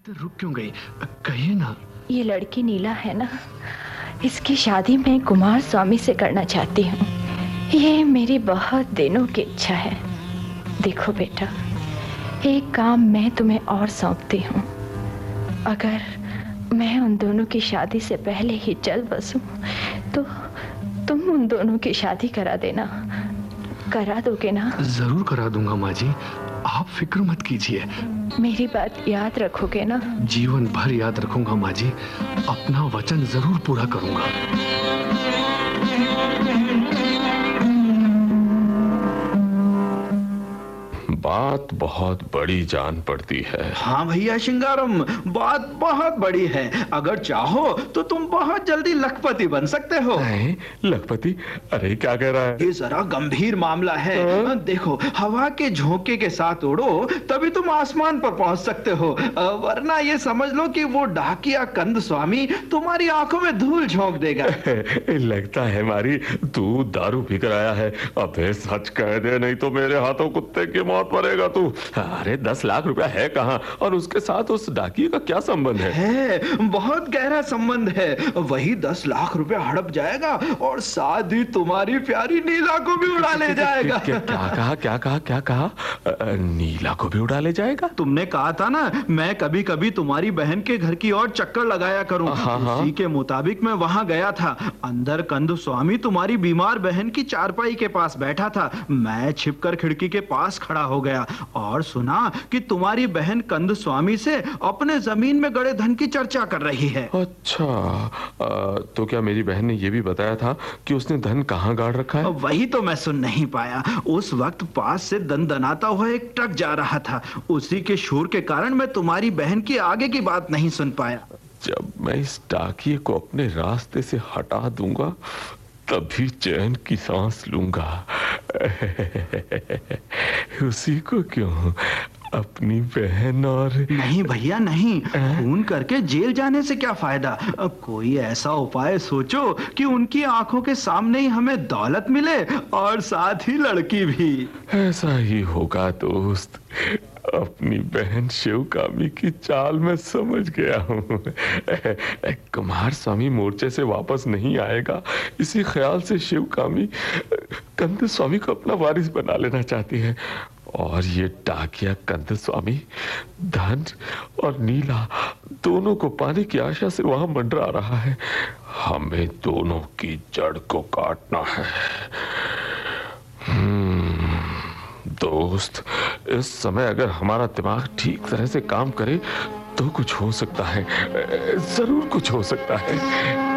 इधर रुक क्यों गई? कहिए ना। ये लड़की नीला है ना, इसकी शादी मैं कुमार स्वामी से करना चाहती हूँ। ये मेरी बहुत दिनों की इच्छा है। देखो बेटा, एक काम मैं तुम्हें और सौंपती हूँ। अगर मैं उन दोनों की शादी से पहले ही चल बसूं तो तुम उन दोनों की शादी करा देना। करा दोगे ना? जरूर करा दूंगा माँ जी, आप फिक्र मत कीजिए। मेरी बात याद रखोगे ना? जीवन भर याद रखूंगा माँ जी, अपना वचन जरूर पूरा करूंगा। बात बहुत बड़ी जान पड़ती है। हाँ भैया शिंगारम, बात बहुत बड़ी है। अगर चाहो तो तुम बहुत जल्दी लखपति बन सकते हो। लखपति? अरे क्या कह रहा है? ये जरा गंभीर मामला है। देखो, हवा के झोंके के साथ उड़ो तभी तुम आसमान पर पहुंच सकते हो, वरना ये समझ लो कि वो डाकिया कंद स्वामी तुम्हारी आंखों में धूल झोंक देगा। लगता है मारी तू दारू पीकर आया है। अबे सच कह दे, नहीं तो मेरे हाथों कुत्ते की मौत मरेगा तू। अरे 10 लाख रुपया है कहाँ, और उसके साथ उस डाकिये का क्या संबंध है? बहुत गहरा संबंध है। वही 10 लाख रुपया हड़प जाएगा और साथ ही तुम्हारी प्यारी नीला को भी उड़ा ले जाएगा। क्या कहा? नीला को भी उड़ा ले जाएगा? तुमने कहा था ना मैं कभी कभी तुम्हारी बहन के घर की ओर चक्कर लगाया करूं। उसी के मुताबिक मैं वहां गया था। अंदर कंद स्वामी तुम्हारी बीमार बहन की चारपाई के पास बैठा था। मैं छिपकर खिड़की के पास खड़ा हो गया और सुना कि तुम्हारी बहन कंद स्वामी से अपने जमीन में गड़े धन की चर्चा कर रही है। अच्छा, तो क्या मेरी बहन ने यह भी बताया था कि उसने धन कहाँ गाड़ रखा है? वही तो मैं सुन नहीं पाया। उस वक्त पास से दनदनाता हुआ एक ट्रक जा रहा था। उसी के शोर के कारण मैं तुम्हारी बहन की आगे की बात नहीं सुन पाया। जब मैं इस डाकिये को अपने रास्ते से हटा दूंगा तभी चैन की सांस लूंगा। उसी को क्यों, अपनी बहन और... नहीं भैया नहीं, खून करके जेल जाने से क्या फायदा। कोई ऐसा उपाय सोचो कि उनकी आंखों के सामने ही हमें दौलत मिले और साथ ही लड़की भी। ऐसा ही होगा दोस्त। अपनी बहन शिवकामी की चाल में समझ गया हूँ। कुमार स्वामी मोर्चे से वापस नहीं आएगा, इसी ख्याल से शिवकामी कंद स्वामी को अपना वारिस बना लेना चाहती है। और ये डाकिया कंद स्वामी धन और नीला दोनों को पाने की आशा से वहां मंडरा रहा है। हमें दोनों की जड़ को काटना है। दोस्त, इस समय अगर हमारा दिमाग ठीक तरह से काम करे तो कुछ हो सकता है, जरूर कुछ हो सकता है।